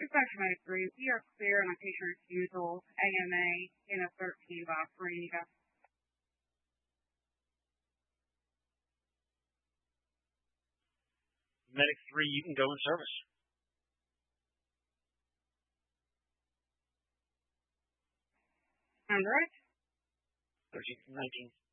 Dispatch Medic 3, we are clear on a patient refusal, AMA, in a 13 by Farina. Medic 3, you can go in service. Sound right? 13-19.